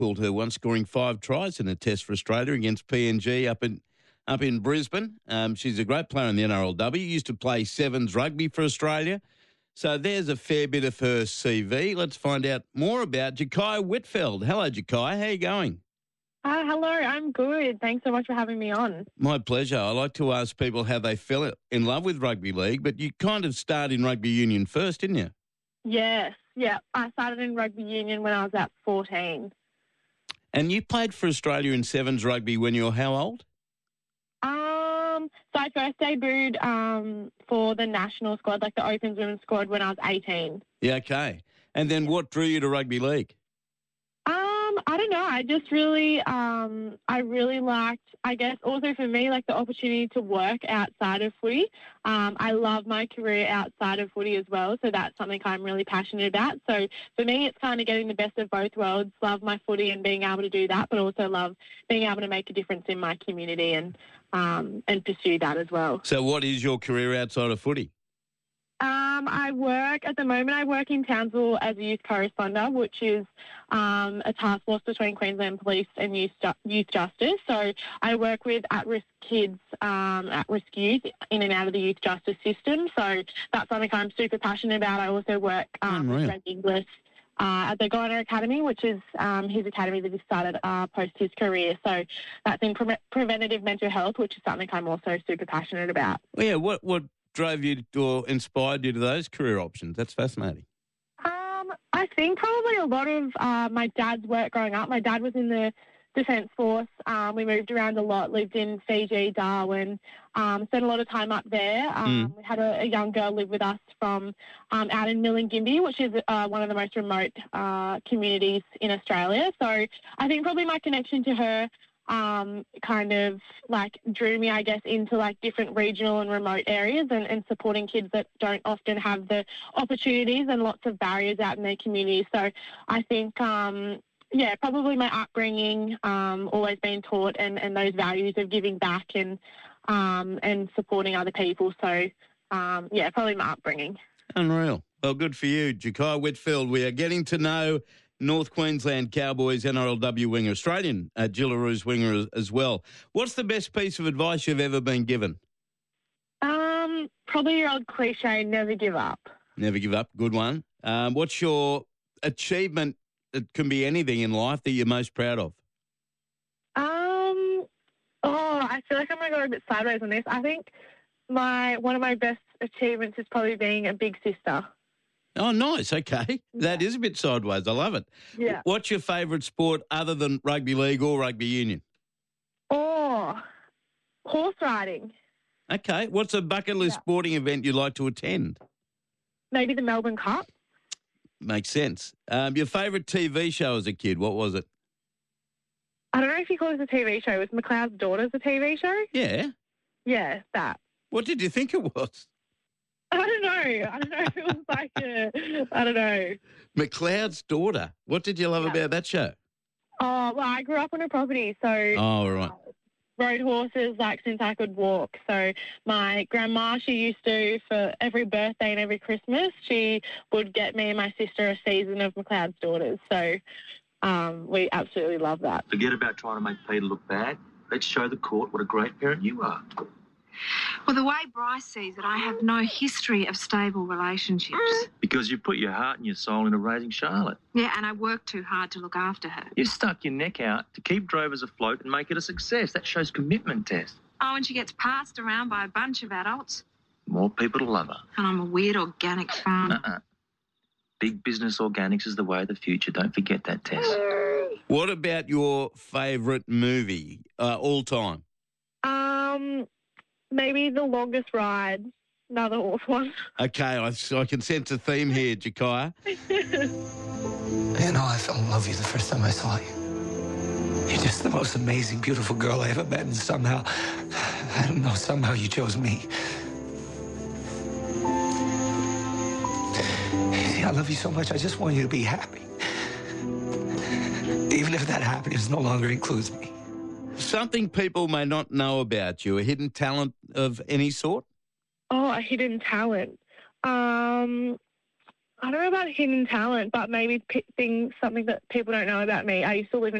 pulled her once, scoring 5 tries in a test for Australia against PNG up in Brisbane. She's a great player in the NRLW. Used to play sevens rugby for Australia. So there's a fair bit of her CV. Let's find out more about Jakaya Whitfeld. Hello, Jakaya. How are you going? Hello, I'm good. Thanks so much for having me on. My pleasure. I like to ask people how they fell in love with rugby league, but you kind of started in rugby union first, didn't you? Yes, yeah. I started in rugby union when I was at 14. And you played for Australia in sevens rugby when you were how old? So I first debuted for the national squad, like the Opens women's squad, when I was 18. Yeah, okay. And then what drew you to rugby league? I don't know. I just really, I really liked, I guess, also for me, like the opportunity to work outside of footy. I love my career outside of footy as well, so that's something I'm really passionate about. So for me, it's kind of getting the best of both worlds. Love my footy and being able to do that, but also love being able to make a difference in my community and pursue that as well. So what is your career outside of footy? At the moment I work in Townsville as a youth corresponder, which is a task force between Queensland Police and Youth Justice. So I work with at-risk kids, at-risk youth in and out of the youth justice system. So that's something I'm super passionate about. I also work with Greg Inglis at the Goiner Academy, which is his academy that he started post his career. So that's in preventative mental health, which is something I'm also super passionate about. Well, yeah, what drove you or inspired you to those career options? That's fascinating. I think probably a lot of my dad's work growing up. My dad was in the Defence Force. We moved around a lot, lived in Fiji, Darwin, spent a lot of time up there. We had a young girl live with us from out in Milingimbi, which is one of the most remote communities in Australia. So I think probably my connection to her kind of like drew me, I guess, into like different regional and remote areas and supporting kids that don't often have the opportunities and lots of barriers out in their communities. So I think, probably my upbringing, always been taught and those values of giving back and supporting other people. So, probably my upbringing. Unreal. Well, good for you, Jakaya Whitfeld. We are getting to know North Queensland Cowboys NRLW winger, Australian Jillaroos winger as well. What's the best piece of advice you've ever been given? Probably your old cliche, never give up. Never give up. Good one. What's your achievement? It can be anything in life that you're most proud of. I feel like I'm going to go a bit sideways on this. I think one of my best achievements is probably being a big sister. Oh, nice. Okay. That is a bit sideways. I love it. Yeah. What's your favourite sport other than rugby league or rugby union? Oh, horse riding. Okay. What's a bucket list sporting event you'd like to attend? Maybe the Melbourne Cup. Makes sense. Your favourite TV show as a kid, what was it? I don't know if you call it a TV show. Was McLeod's Daughters a TV show? Yeah. Yeah, that. What did you think it was? I don't know if it was like I don't know. McLeod's Daughter. What did you love about that show? Oh, well, I grew up on a property, so... Oh, right. Rode horses, like, since I could walk. So my grandma, she used to, for every birthday and every Christmas, she would get me and my sister a season of McLeod's Daughters. So we absolutely love that. Forget about trying to make Peter look bad. Let's show the court what a great parent you are. Well, the way Bryce sees it, I have no history of stable relationships. Because you put your heart and your soul into raising Charlotte. Yeah, and I work too hard to look after her. You stuck your neck out to keep Drovers afloat and make it a success. That shows commitment, Tess. Oh, and she gets passed around by a bunch of adults. More people to love her. And I'm a weird organic farm. Big business organics is the way of the future. Don't forget that, Tess. What about your favourite movie all time? Maybe The Longest Ride, another horse one. Okay, I can sense a theme here, Jakaya. You know, I fell in love with you the first time I saw you. You're just the most amazing, beautiful girl I ever met, and somehow, I don't know, somehow you chose me. See, I love you so much, I just want you to be happy. Even if that happiness no longer includes me. Something people may not know about you, a hidden talent of any sort? Oh, a hidden talent. I don't know about hidden talent, but maybe something that people don't know about me. I used to live in